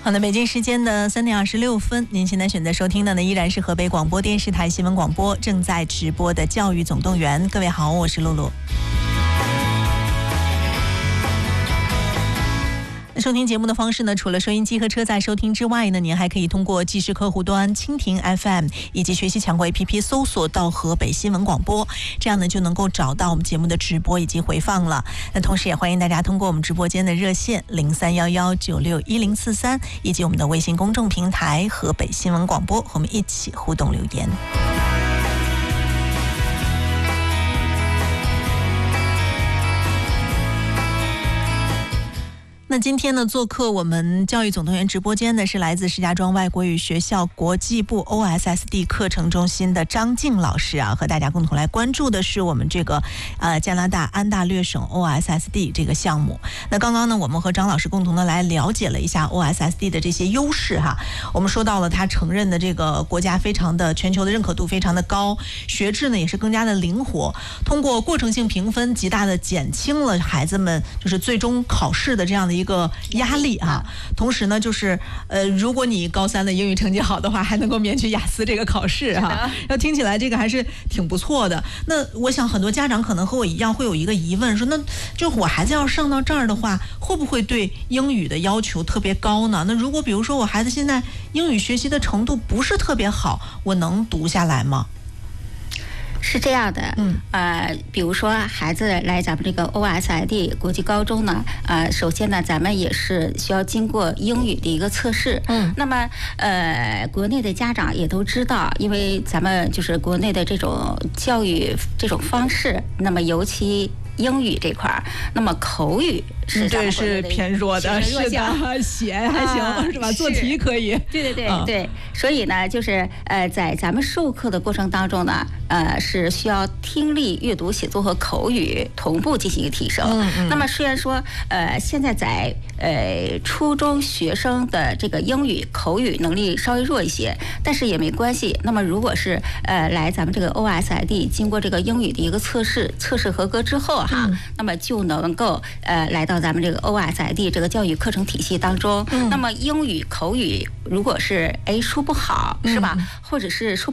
好的，北京时间的3点26分，您现在选择收听的呢依然是河北广播电视台新闻广播正在直播的教育总动员。各位好，我是露露。收听节目的方式呢，除了收音机和车载收听之外呢，您还可以通过即时客户端蜻蜓 FM 以及学习强国 APP 搜索到河北新闻广播，这样呢就能够找到我们节目的直播以及回放了。那同时也欢迎大家通过我们直播间的热线0311961043以及我们的微信公众平台河北新闻广播和我们一起互动留言。那今天呢，做客我们教育总动员直播间的是来自石家庄外国语学校国际部 OSSD 课程中心的张静老师啊，和大家共同来关注的是我们这个加拿大安大略省 OSSD 这个项目。那刚刚呢，我们和张老师共同的来了解了一下 OSSD 的这些优势哈。我们说到了它承认的这个国家非常的全球的认可度非常的高，学制呢也是更加的灵活，通过过程性评分极大的减轻了孩子们就是最终考试的这样的一个压力啊。同时呢，就是如果你高3的英语成绩好的话，还能够免去雅思这个考试哈。要听起来这个还是挺不错的。那我想很多家长可能和我一样会有一个疑问，说那就我孩子要上到这儿的话，会不会对英语的要求特别高呢？那如果比如说我孩子现在英语学习的程度不是特别好，我能读下来吗？ 是这样的，比如说孩子来咱们这个 OSID 国际高中呢，首先呢，咱们也是需要经过英语的一个测试。那么国内的家长也都知道，因为咱们就是国内的这种教育这种方式，那么尤其英语这块儿，那么口语是对是偏弱的，是的，写还行、是吧？做题可以。 对，所以呢，就是在咱们授课的过程当中呢，是需要听力、阅读、写作和口语同步进行一个提升。那么虽然说现在在初中学生的这个英语口语能力稍微弱一些，但是也没关系。那么如果是来咱们这个 OSID 经过这个英语的一个测试合格之后哈，那么就能够来到咱们这个 OSID 这个教育课程体系当中。那么英语口语如果是说不好是吧，或者是说